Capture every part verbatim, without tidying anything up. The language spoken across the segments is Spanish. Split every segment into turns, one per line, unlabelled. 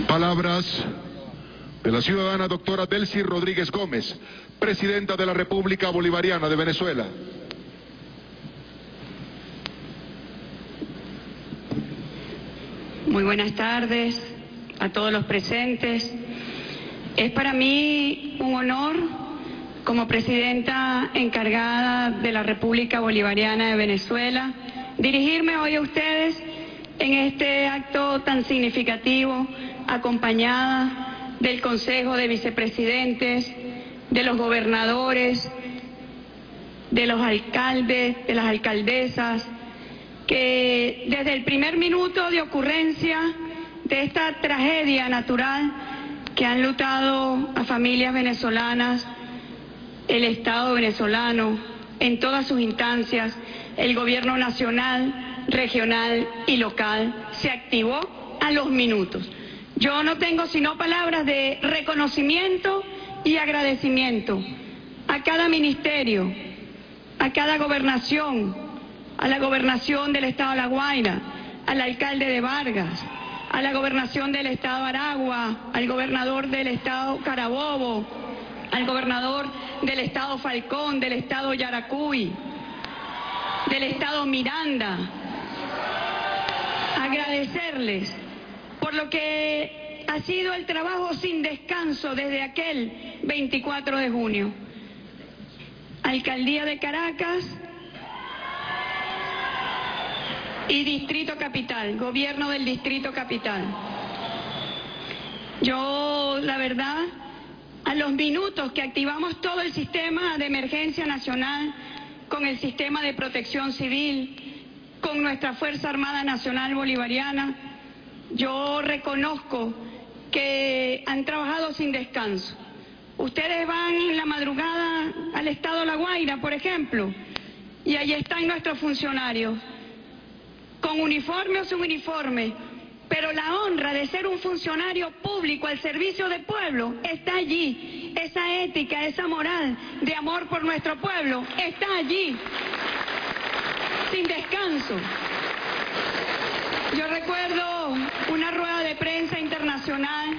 Palabras de la ciudadana doctora Delcy Rodríguez Gómez, presidenta de la República Bolivariana de Venezuela.
Muy buenas tardes a todos los presentes. Es para mí un honor, como presidenta encargada de la República Bolivariana de Venezuela, dirigirme hoy a ustedes en este acto tan significativo, acompañada del Consejo de Vicepresidentes, de los gobernadores, de los alcaldes, de las alcaldesas, que desde el primer minuto de ocurrencia de esta tragedia natural que han lutado a familias venezolanas, el Estado venezolano, en todas sus instancias, el gobierno nacional, regional y local, se activó a los minutos. Yo no tengo sino palabras de reconocimiento y agradecimiento a cada ministerio, a cada gobernación, a la gobernación del Estado de La Guaira, al alcalde de Vargas, a la gobernación del Estado Aragua, al gobernador del Estado Carabobo, al gobernador del Estado Falcón, del Estado Yaracuy, del Estado Miranda. Agradecerles por lo que ha sido el trabajo sin descanso desde aquel veinticuatro de junio. Alcaldía de Caracas y Distrito Capital, Gobierno del Distrito Capital. Yo, la verdad, a los minutos que activamos todo el sistema de emergencia nacional, con el sistema de protección civil, con nuestra Fuerza Armada Nacional Bolivariana, yo reconozco que han trabajado sin descanso. Ustedes van en la madrugada al Estado La Guaira, por ejemplo, y ahí están nuestros funcionarios, con uniforme o sin uniforme, pero la honra de ser un funcionario público al servicio del pueblo está allí. Esa ética, esa moral de amor por nuestro pueblo está allí, sin descanso. Yo recuerdo una rueda de prensa internacional.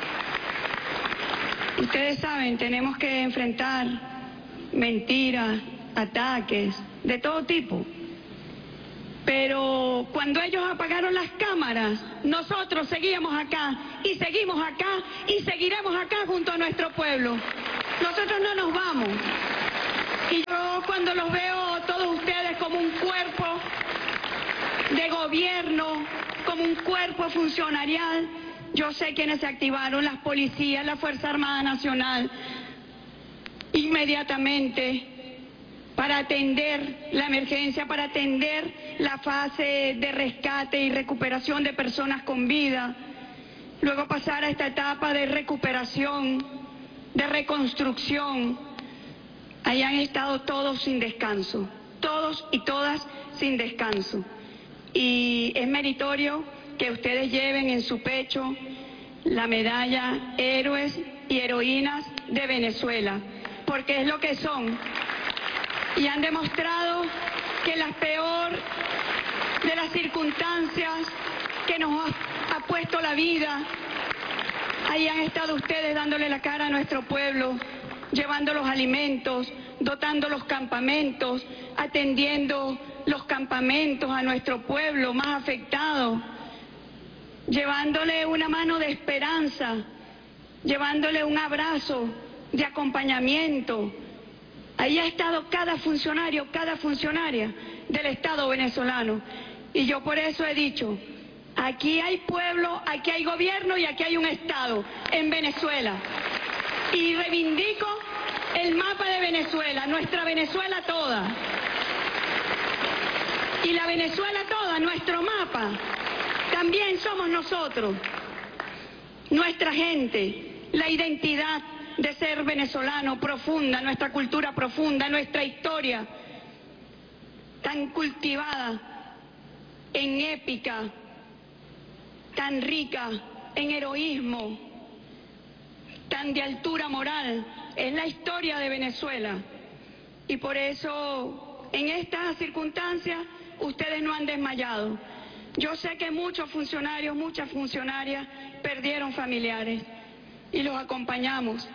Ustedes saben, tenemos que enfrentar mentiras, ataques, de todo tipo. Pero cuando ellos apagaron las cámaras, nosotros seguíamos acá, y seguimos acá, y seguiremos acá junto a nuestro pueblo. Nosotros no nos vamos. Y yo cuando los veo todos ustedes como un cuerpo de gobierno, como un cuerpo funcionarial, yo sé quiénes se activaron, las policías, la Fuerza Armada Nacional, inmediatamente para atender la emergencia, para atender la fase de rescate y recuperación de personas con vida, luego pasar a esta etapa de recuperación, de reconstrucción. Ahí han estado todos sin descanso, todos y todas sin descanso. Y es meritorio que ustedes lleven en su pecho la medalla Héroes y Heroínas de Venezuela, porque es lo que son. Y han demostrado que la peor de las circunstancias que nos ha, ha puesto la vida, ahí han estado ustedes dándole la cara a nuestro pueblo, llevando los alimentos, dotando los campamentos, atendiendo los campamentos a nuestro pueblo más afectado, llevándole una mano de esperanza, llevándole un abrazo de acompañamiento. Ahí ha estado cada funcionario, cada funcionaria del Estado venezolano. Y yo por eso he dicho, aquí hay pueblo, aquí hay gobierno y aquí hay un Estado en Venezuela. Y reivindico el mapa de Venezuela, nuestra Venezuela toda. Y la Venezuela toda, nuestro mapa, también somos nosotros, nuestra gente, la identidad de ser venezolano profunda, nuestra cultura profunda, nuestra historia tan cultivada en épica, tan rica en heroísmo, tan de altura moral, es la historia de Venezuela. Y por eso, en estas circunstancias, ustedes no han desmayado. Yo sé que muchos funcionarios, muchas funcionarias perdieron familiares y los acompañamos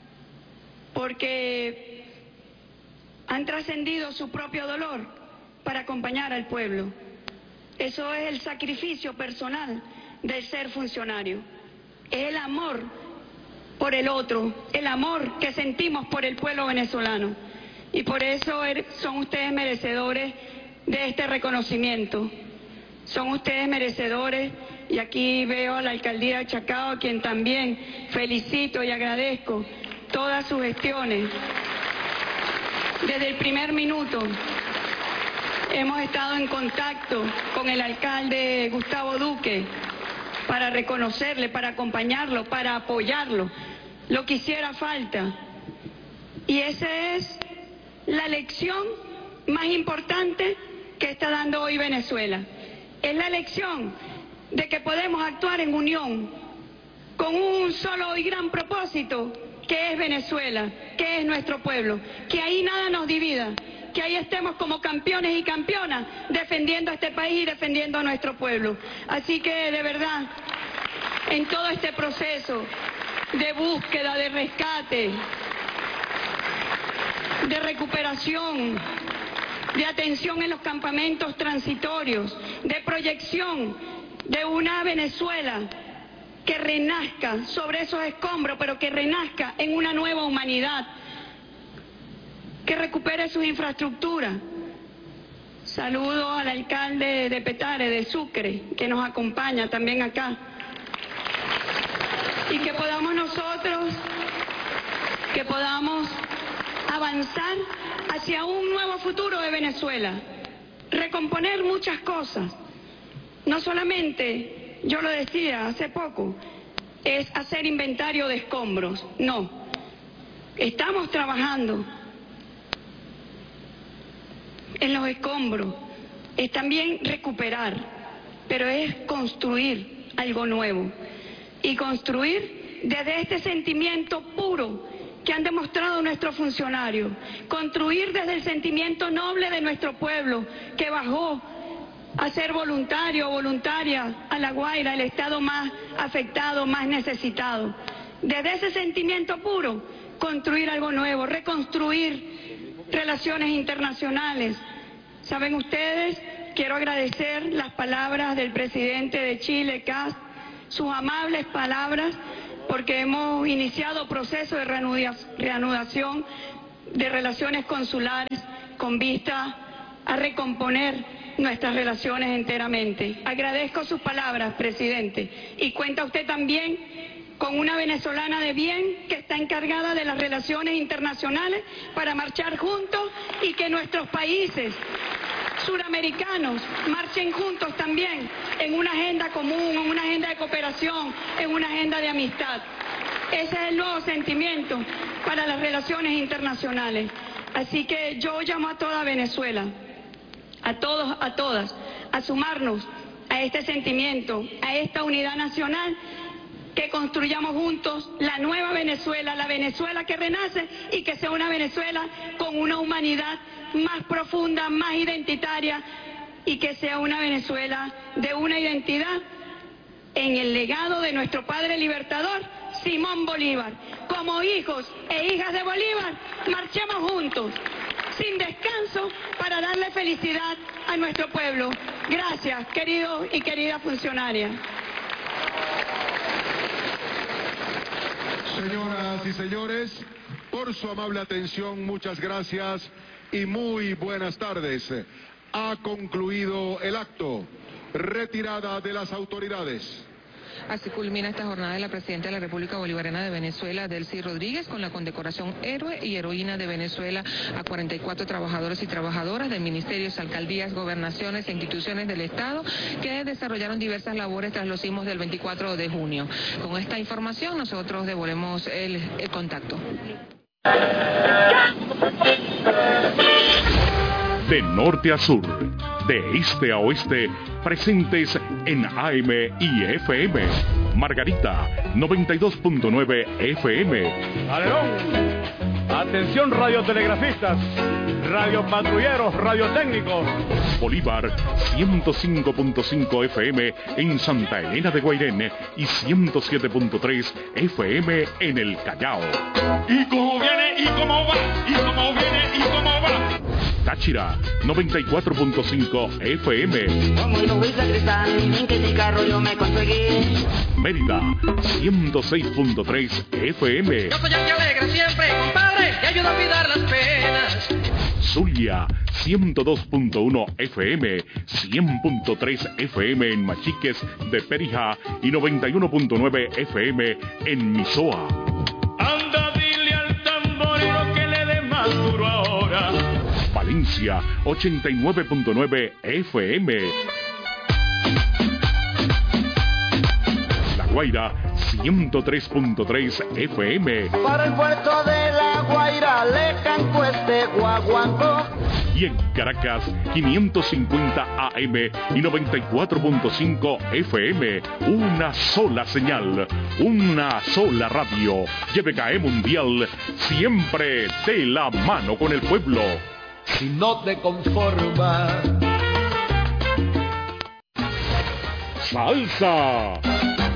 porque han trascendido su propio dolor para acompañar al pueblo. Eso es el sacrificio personal del ser funcionario. Es el amor por el otro, el amor que sentimos por el pueblo venezolano. Y por eso son ustedes merecedores de este reconocimiento. Son ustedes merecedores, y aquí veo a la alcaldía de Chacao, a quien también felicito y agradezco todas sus gestiones. Desde el primer minuto hemos estado en contacto con el alcalde Gustavo Duque para reconocerle, para acompañarlo, para apoyarlo, lo que hiciera falta. Y esa es la lección más importante que está dando hoy Venezuela. Es la lección de que podemos actuar en unión, con un solo y gran propósito, que es Venezuela, que es nuestro pueblo, que ahí nada nos divida, que ahí estemos como campeones y campeonas defendiendo a este país y defendiendo a nuestro pueblo. Así que de verdad, en todo este proceso de búsqueda, de rescate, de recuperación, de atención en los campamentos transitorios, de proyección de una Venezuela que renazca sobre esos escombros, pero que renazca en una nueva humanidad, que recupere sus infraestructuras. Saludo al alcalde de Petare, de Sucre, que nos acompaña también acá. Y que podamos nosotros, que podamos avanzar hacia un nuevo futuro de Venezuela, recomponer muchas cosas. No solamente, yo lo decía hace poco, es hacer inventario de escombros, no. Estamos trabajando en los escombros, es también recuperar, pero es construir algo nuevo. Y construir desde este sentimiento puro que han demostrado nuestros funcionarios, construir desde el sentimiento noble de nuestro pueblo, que bajó a ser voluntario o voluntaria a La Guaira, el estado más afectado, más necesitado. Desde ese sentimiento puro, construir algo nuevo, reconstruir relaciones internacionales. Saben ustedes, quiero agradecer las palabras del presidente de Chile, Kast, sus amables palabras, porque hemos iniciado proceso de reanudación de relaciones consulares con vista a recomponer nuestras relaciones enteramente. Agradezco sus palabras, presidente, y cuenta usted también con una venezolana de bien que está encargada de las relaciones internacionales para marchar juntos y que nuestros países suramericanos marchen juntos también en una agenda común, en una agenda de cooperación, en una agenda de amistad. Ese es el nuevo sentimiento para las relaciones internacionales. Así que yo llamo a toda Venezuela, a todos, a todas, a sumarnos a este sentimiento, a esta unidad nacional, que construyamos juntos la nueva Venezuela, la Venezuela que renace y que sea una Venezuela con una humanidad más profunda, más identitaria, y que sea una Venezuela de una identidad en el legado de nuestro padre libertador, Simón Bolívar. Como hijos e hijas de Bolívar, marchemos juntos, sin descanso, para darle felicidad a nuestro pueblo. Gracias, queridos y queridas funcionarias.
Señoras y señores, por su amable atención, muchas gracias y muy buenas tardes. Ha concluido el acto. Retirada de las autoridades.
Así culmina esta jornada de la Presidenta de la República Bolivariana de Venezuela, Delcy Rodríguez, con la condecoración Héroe y Heroína de Venezuela a cuarenta y cuatro trabajadores y trabajadoras de ministerios, alcaldías, gobernaciones e instituciones del Estado que desarrollaron diversas labores tras los sismos del veinticuatro de junio. Con esta información nosotros devolvemos el, el contacto.
De norte a sur, de este a oeste, presentes en A M y F M. Margarita, noventa y dos punto nueve F M.
¡Aleón! Atención radiotelegrafistas, radiopatrulleros, radiotécnicos.
Bolívar ciento cinco punto cinco F M en Santa Elena de Guairén y ciento siete punto tres F M en el Callao.
¿Y cómo viene? ¿Y cómo va? ¿Y cómo viene? ¿Y cómo va?
Táchira noventa y cuatro punto cinco F M.
Como el Luis de Cristal, en que mi carro yo me conseguí.
Mérida ciento seis punto tres F M.
Yo soy el que alegra siempre, compadre, y ayuda a olvidar las penas.
Zulia ciento dos punto uno F M, cien punto tres F M en Machiques de Perijá y noventa y uno punto nueve F M en Misoa.
Anda, dile al tamborero que le dé más duro ahora.
Valencia ochenta y nueve punto nueve F M. La Guaira ciento tres punto tres F M.
Para el puerto de La Guaira le canto este guaguancó.
Y en Caracas quinientos cincuenta A M y noventa y cuatro punto cinco F M. Una sola señal, una sola radio. Y B K E Mundial, siempre de la mano con el pueblo.
Si no te conformas.
Salsa.